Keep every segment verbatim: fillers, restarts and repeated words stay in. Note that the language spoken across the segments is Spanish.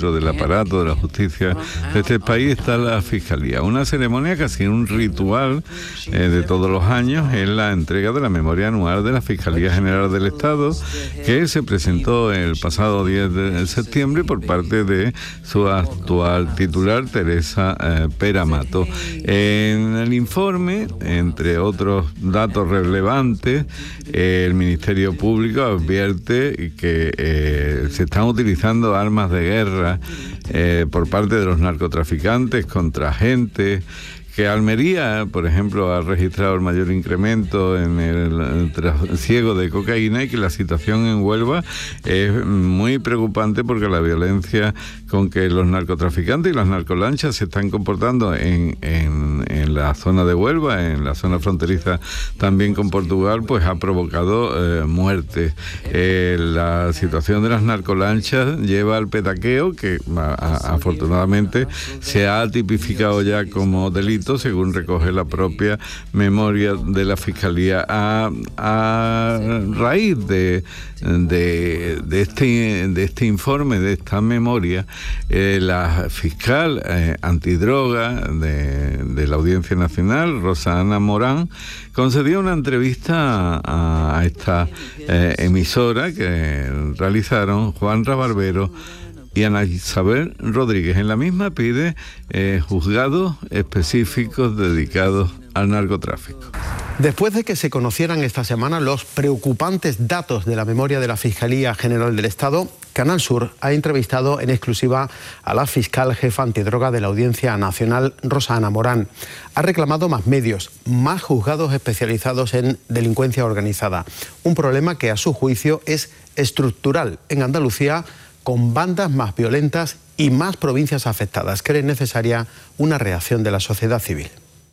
dentro del aparato de la justicia de este país está la Fiscalía. Una ceremonia casi un ritual eh, de todos los años es la entrega de la memoria anual de la Fiscalía General del Estado, que se presentó el pasado diez de septiembre por parte de su actual titular, Teresa eh, Pera Mato. En el informe, entre otros datos relevantes, eh, el Ministerio Público advierte que eh, se están utilizando armas de guerra eh, por parte de los narcotraficantes contra agentes, que Almería, por ejemplo, ha registrado el mayor incremento en el trasiego de cocaína y que la situación en Huelva es muy preocupante porque la violencia con que los narcotraficantes y las narcolanchas se están comportando en, en, en la zona de Huelva, en la zona fronteriza también con Portugal, pues ha provocado eh, muertes. Eh, la situación de las narcolanchas lleva al petaqueo, que a, a, afortunadamente se ha tipificado ya como delito, según recoge la propia memoria de la Fiscalía. A, a raíz de, de, de, este, de este informe, de esta memoria, eh, la fiscal eh, antidroga de, de la Audiencia Nacional, Rosa Ana Morán, concedió una entrevista a, a esta eh, emisora que realizaron Juan Rabarbero y Ana Isabel Rodríguez. En la misma pide eh, juzgados específicos dedicados al narcotráfico. Después de que se conocieran esta semana los preocupantes datos de la memoria de la Fiscalía General del Estado, Canal Sur ha entrevistado en exclusiva a la fiscal jefa antidroga de la Audiencia Nacional, Rosa Ana Morán. Ha reclamado más medios, más juzgados especializados en delincuencia organizada. Un problema que, a su juicio, es estructural en Andalucía, con bandas más violentas y más provincias afectadas. Cree necesaria una reacción de la sociedad civil.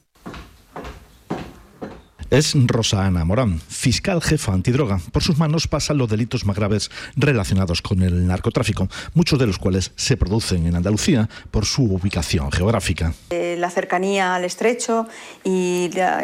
Es Rosa Ana Morán, fiscal jefa antidroga. Por sus manos pasan los delitos más graves relacionados con el narcotráfico, muchos de los cuales se producen en Andalucía por su ubicación geográfica. Eh, la cercanía al estrecho y la,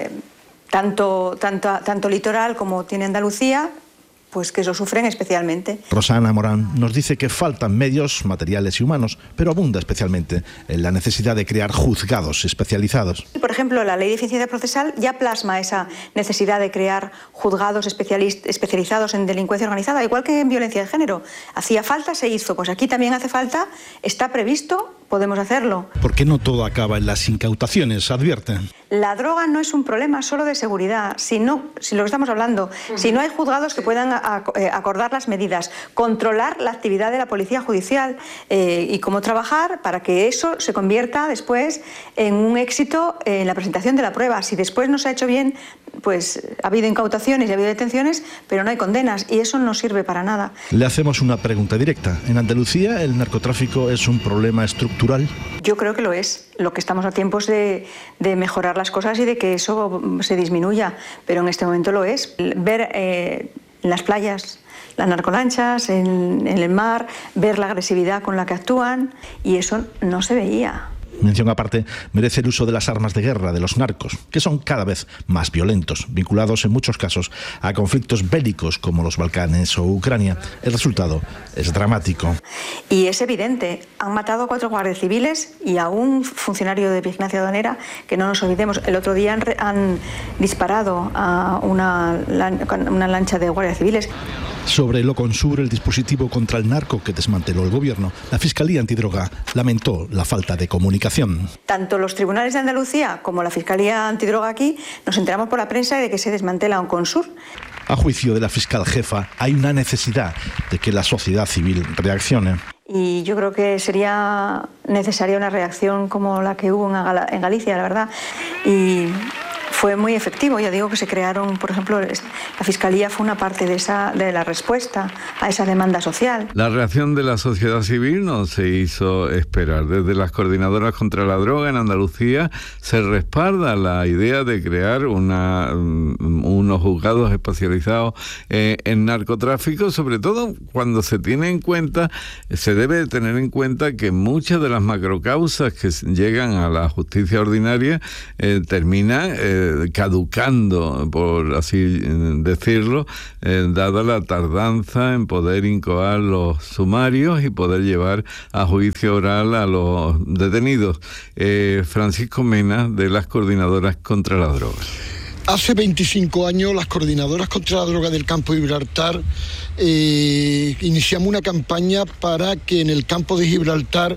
tanto, tanto, tanto litoral como tiene Andalucía, pues que eso sufren especialmente. Rosa Ana Morán nos dice que faltan medios, materiales y humanos, pero abunda especialmente en la necesidad de crear juzgados especializados. Por ejemplo, la Ley de Eficiencia Procesal ya plasma esa necesidad de crear juzgados especializados en delincuencia organizada, igual que en violencia de género. Hacía falta, se hizo. Pues aquí también hace falta, está previsto, podemos hacerlo. ¿Por qué no todo acaba en las incautaciones?, advierten. La droga no es un problema solo de seguridad, si, no, si lo que estamos hablando, uh-huh. si no hay juzgados que puedan acordar las medidas, controlar la actividad de la policía judicial eh, y cómo trabajar para que eso se convierta después en un éxito en la presentación de la prueba. Si después no se ha hecho bien, pues ha habido incautaciones y ha habido detenciones, pero no hay condenas y eso no sirve para nada. Le hacemos una pregunta directa. ¿En Andalucía el narcotráfico es un problema estructural? Yo creo que lo es. Lo que estamos a tiempo es de, de mejorar las cosas y de que eso se disminuya, pero en este momento lo es. Ver eh, en las playas las narcolanchas, en, en el mar, ver la agresividad con la que actúan, y eso no se veía. Mención aparte merece el uso de las armas de guerra de los narcos, que son cada vez más violentos, vinculados en muchos casos a conflictos bélicos como los Balcanes o Ucrania. El resultado es dramático. Y es evidente, han matado a cuatro guardias civiles y a un funcionario de vigilancia aduanera, que no nos olvidemos, el otro día han, han disparado a una, una lancha de guardias civiles. Sobre el Oconsur, el dispositivo contra el narco que desmanteló el gobierno, la Fiscalía Antidroga lamentó la falta de comunicación. Tanto los tribunales de Andalucía como la Fiscalía Antidroga aquí nos enteramos por la prensa de que se desmantela Oconsur. A juicio de la fiscal jefa, hay una necesidad de que la sociedad civil reaccione. Y yo creo que sería necesaria una reacción como la que hubo en Galicia, la verdad. Y fue muy efectivo. Ya digo que se crearon, por ejemplo, la Fiscalía fue una parte de esa de la respuesta a esa demanda social. La reacción de la sociedad civil no se hizo esperar. Desde las coordinadoras contra la droga en Andalucía se respalda la idea de crear una, unos juzgados especializados eh, en narcotráfico, sobre todo cuando se tiene en cuenta, se debe tener en cuenta que muchas de las macrocausas que llegan a la justicia ordinaria eh, terminan eh, eh, caducando, por así decirlo, eh, dada la tardanza en poder incoar los sumarios y poder llevar a juicio oral a los detenidos. Eh, Francisco Mena, de las Coordinadoras contra la Droga. Hace veinticinco años las Coordinadoras contra la Droga del Campo de Gibraltar eh, iniciamos una campaña para que en el campo de Gibraltar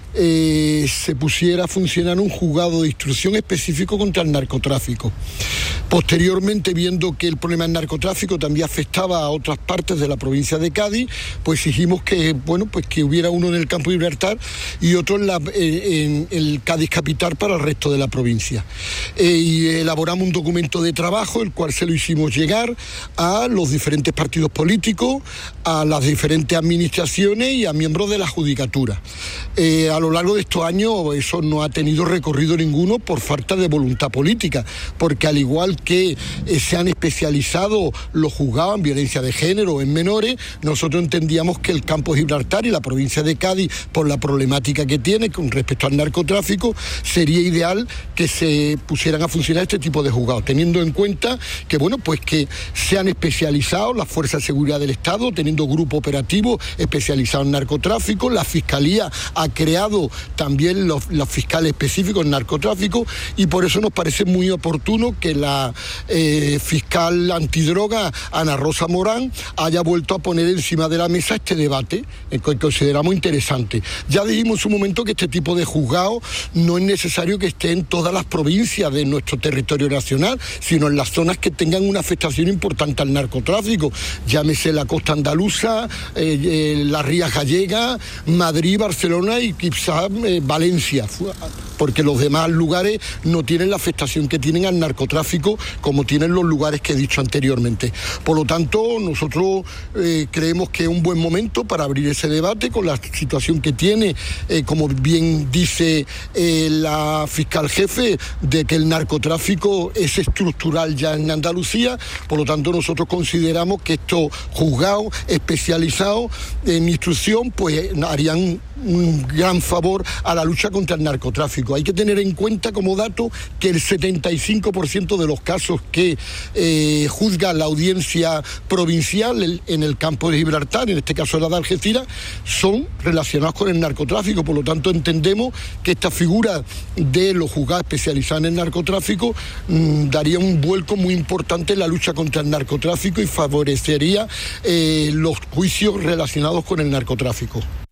Eh, se pusiera a funcionar un juzgado de instrucción específico contra el narcotráfico. Posteriormente, viendo que el problema del narcotráfico también afectaba a otras partes de la provincia de Cádiz, pues exigimos que, bueno, pues que hubiera uno en el campo de Gibraltar y otro en, la, en, en el Cádiz capital para el resto de la provincia. Eh, y elaboramos un documento de trabajo, el cual se lo hicimos llegar a los diferentes partidos políticos, a las diferentes administraciones y a miembros de la judicatura. Eh, a A lo largo de estos años eso no ha tenido recorrido ninguno por falta de voluntad política, porque al igual que eh, se han especializado los juzgados en violencia de género en menores, nosotros entendíamos que el campo de Gibraltar y la provincia de Cádiz, por la problemática que tiene con respecto al narcotráfico, sería ideal que se pusieran a funcionar este tipo de juzgados, teniendo en cuenta que, bueno, pues que se han especializado las fuerzas de seguridad del Estado, teniendo grupo operativo especializado en narcotráfico, la Fiscalía ha creado también los, los fiscales específicos en narcotráfico, y por eso nos parece muy oportuno que la eh, fiscal antidroga Ana Rosa Morán haya vuelto a poner encima de la mesa este debate, eh, que consideramos interesante. Ya dijimos en su momento que este tipo de juzgado no es necesario que esté en todas las provincias de nuestro territorio nacional, sino en las zonas que tengan una afectación importante al narcotráfico, llámese la costa andaluza, eh, eh, las Rías Gallegas, Madrid, Barcelona y quizá eh, Valencia, porque los demás lugares no tienen la afectación que tienen al narcotráfico como tienen los lugares que he dicho anteriormente. Por lo tanto, nosotros eh, creemos que es un buen momento para abrir ese debate con la situación que tiene, eh, como bien dice eh, la fiscal jefe, de que el narcotráfico es estructural ya en Andalucía. Por lo tanto, nosotros consideramos que estos juzgados especializados en instrucción pues harían un gran favor a la lucha contra el narcotráfico. Hay que tener en cuenta como dato que el setenta y cinco por ciento de los casos que eh, juzga la audiencia provincial el, en el campo de Gibraltar, en este caso la de Algeciras, son relacionados con el narcotráfico. Por lo tanto, entendemos que esta figura de los juzgados especializados en el narcotráfico mmm, daría un vuelco muy importante en la lucha contra el narcotráfico y favorecería eh, los juicios relacionados con el narcotráfico.